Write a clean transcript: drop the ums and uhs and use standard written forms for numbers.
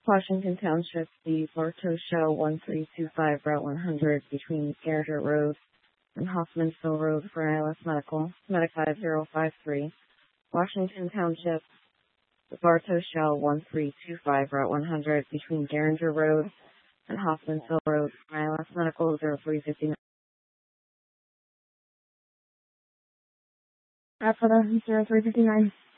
Washington Township, the Bartow Show 1325 Route 100 between Gardner Road and Hoffmansville Road for ILS Medical, Medic 5053. Washington Township, the Bartow Show 1325 Route 100 between Gardner Road and Hoffmansville Road for ILS Medical 0359. After the 0359.